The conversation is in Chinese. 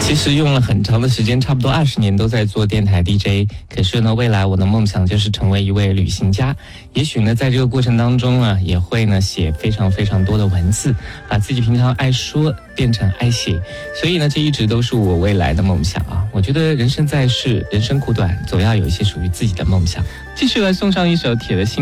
其实用了很长的时间，差不多20年都在做电台 DJ。可是呢，未来我的梦想就是成为一位旅行家。也许呢，在这个过程当中啊，也会呢写非常非常多的文字，把自己平常爱说变成爱写。所以呢，这一直都是我未来的梦想啊。我觉得人生在世，人生苦短，总要有一些属于自己的梦想。继续来送上一首铁的心。